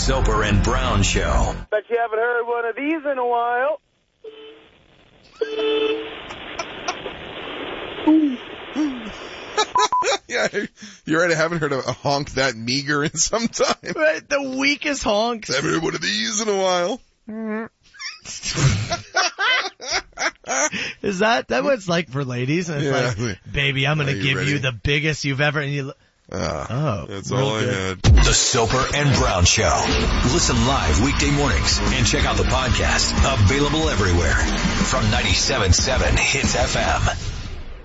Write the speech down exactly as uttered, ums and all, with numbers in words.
Soper and Brown Show. Bet you haven't heard one of these in a while. Yeah, you're right. I haven't heard a honk that meager in some time. Right, the weakest honks. I haven't heard one of these in a while. Is that that what it's like for ladies? And it's Yeah. like, baby, I'm going to Are you give ready? you the biggest you've ever. And you, Uh, oh, that's real all I good. had. The Soper and Brown Show. Listen live weekday mornings and check out the podcast. Available everywhere. From ninety-seven point seven Hits F M.